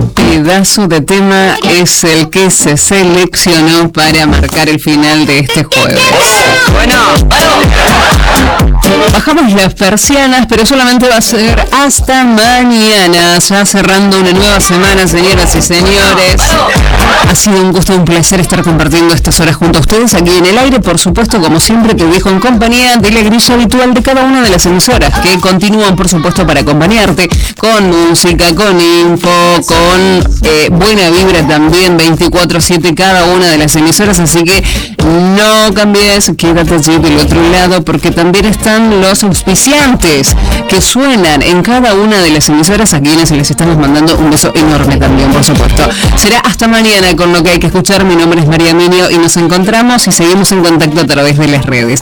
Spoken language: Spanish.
pedazo de tema es el que se seleccionó para marcar el final de este jueves. Bueno, bajamos las persianas, pero solamente va a ser hasta mañana, ya cerrando una nueva semana, señoras y señores. Ha sido un gusto, un placer estar compartiendo estas horas junto a ustedes aquí en el aire, por supuesto, como siempre te dejo en compañía de la grilla habitual de cada una de las emisoras que continúan, por supuesto, para acompañarte con música, con info, con buena vibra también, 24/7 cada una de las emisoras, así que no cambies, quédate allí del otro lado, porque también están los auspiciantes que suenan en cada una de las emisoras, a quienes les estamos mandando un beso enorme también, por supuesto. Será hasta mañana con lo que hay que escuchar. Mi nombre es María Minio y nos encontramos y seguimos en contacto a través de las redes.